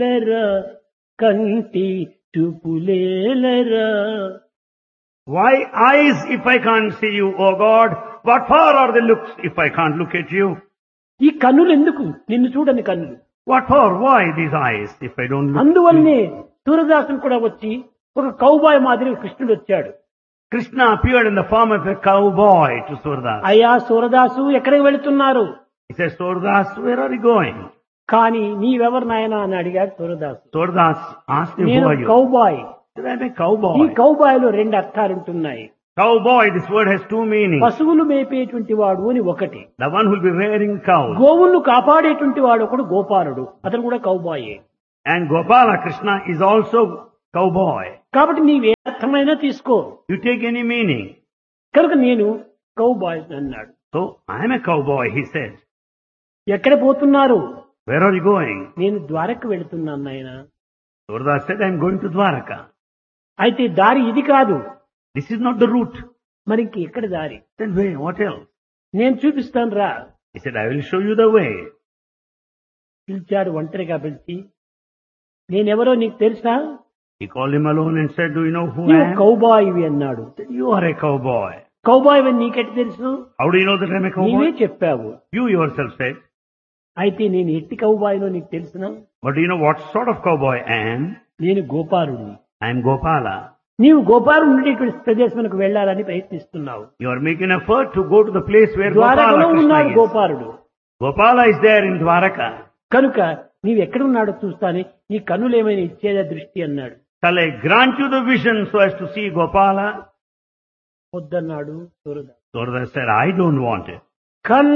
లేరా కంటి చూపులేలరా. Why eyes if I can't see you, O God? What for are the looks if I can't look at you? ఈ కన్నులు ఎందుకు? నిన్ను చూడని కన్నులు. What for? Why these eyes if I don't look at you? అందువల్లనే సూరదాసుడు కూడా వచ్చి ఒక కౌబాయ్ మాదిరి కృష్ణుడు వచ్చాడు. Krishna appeared in the form of a cowboy to Surdas. అయ్యా సూరదాసు ఎక్కడికి వెళుతున్నారు? He said, Surdas, where are you going? కానీ నీవెవరు నాయనా అని అడిగాడు Surdas. Surdas asked him, who నేను are you? Cowboy. He said, I'm a cowboy. ఈ కౌబాయ్లో రెండు అర్థాలు ఉంటున్నాయి. Cowboy, this word has two meanings. పశువులు మేపేటువంటి వాడు అని ఒకటి, The one who will be rearing cows. గోవులను కాపాడేటువంటి వాడు ఒకడు గోపాలుడు, అతను కూడా కౌబాయే. And Gopala Krishna is also cowboy. కాబట్టి నీవే అర్థమైనా తీసుకో. You take any meaning. కనుక నేను కౌబాయ్ అన్నాడు. So, I'm a cowboy, he said. ఎక్కడ పోతున్నారు? Where are you going? నేను ద్వారక వెళుతున్నాను నాయనా. Surdas said, I'm going to Dwaraka. అయితే దారి ఇది కాదు. This is not the route. మరి ఇంక ఎక్కడ దారి? Then wait, what else? నేను చూపిస్తాను రా. He said, I will show you the way. పిలిచాడు ఒంటరిగా పిలిచి, నేనెవరో నీకు తెలుసా? He called him alone and said, do you know who I నువ్వు am? కౌబాయివి అన్నాడు. He said, you are a cowboy. Cowboy అని నీకెట్టి తెలుసు? How do you know that I'm a నీవే cowboy? చెప్పావు. You yourself said. అయితే నేను ఎట్టి కౌబాయినో నీకు తెలుసునా? But do you know what sort of cowboy I am? నేను గోపాలుడిని. I am Gopala. నీవు గోపాలు ఉండేటువంటి ప్రదేశానికి వెళ్లాలని ప్రయత్నిస్తున్నావు. You are making effort to go to the place where ద్వారకలో Gopala ఉన్నాడు Krishna is. Gopaludu. Gopala is there in Dwaraka. కనుక నీవు ఎక్కడున్నాడో చూస్తానే, నీ కన్నులేమైనా ఇచ్చేదా దృష్టి అన్నాడు. Shall I grant you the vision so as to see Gopala? వద్దన్నాడు Surdas. Surdas said, I don't want it.